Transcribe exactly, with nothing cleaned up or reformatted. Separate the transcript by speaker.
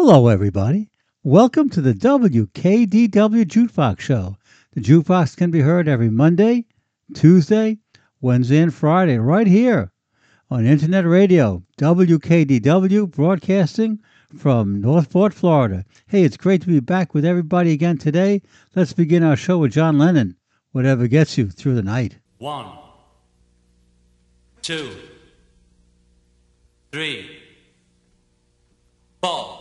Speaker 1: Hello, everybody. Welcome to the W K D W Jukebox Show. The Jukebox can be heard every Monday, Tuesday, Wednesday, and Friday right here on Internet Radio, W K D W, broadcasting from Northport, Florida. Hey, it's great to be back with everybody again today. Let's begin our show with John Lennon, Whatever Gets You Through the Night.
Speaker 2: One, two, three, four.